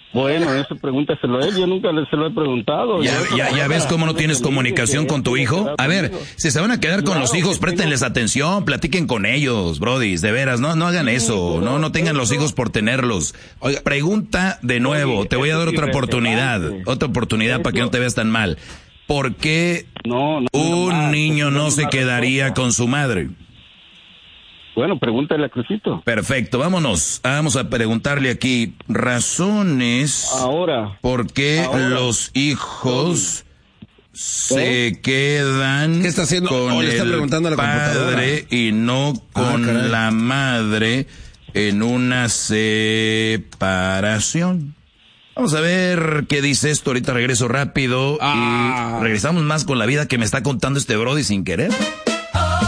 Bueno, eso pregúntaselo a él, yo nunca se lo he preguntado. Ya ves cómo no tienes comunicación con tu hijo. A ver, si se van a quedar con los hijos, préstenles atención, platiquen con ellos, brodis, de veras, no hagan eso, no tengan los hijos por tenerlos. Oiga, pregunta de nuevo, te voy a dar otra oportunidad para que no te veas tan mal. ¿Por qué un niño no se quedaría con su madre? Bueno, pregúntale a Crucito. Perfecto, vamos a preguntarle aquí razones por qué los hijos se quedan con el padre y no con la madre en una separación. Vamos a ver qué dice esto, ahorita regreso rápido y regresamos más con la vida que me está contando este brody sin querer.